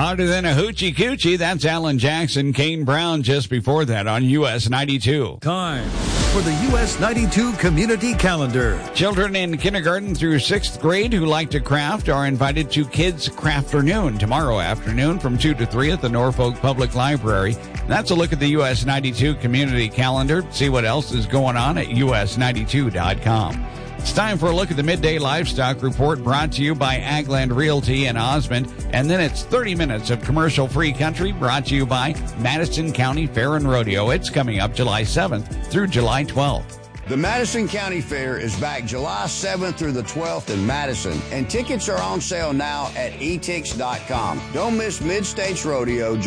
Harder than a hoochie coochie. That's Alan Jackson, Kane Brown just before that on US 92. Time for the US 92 Community Calendar. Children in kindergarten through 6th grade who like to craft are invited to Kids Crafternoon tomorrow afternoon from 2 to 3 at the Norfolk Public Library. That's a look at the US 92 Community Calendar. See what else is going on at us92.com. It's time for a look at the Midday Livestock Report brought to you by Agland Realty in Osmond. And then it's 30 minutes of commercial-free country brought to you by Madison County Fair and Rodeo. It's coming up July 7th through July 12th. The Madison County Fair is back July 7th through the 12th in Madison, and tickets are on sale now at etix.com. Don't miss Mid-States Rodeo